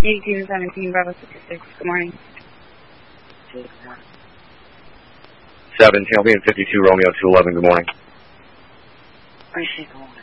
1817, Bravo 66. Good morning. 7, Tailbeam 52, Romeo 211. Good morning. Appreciate the morning.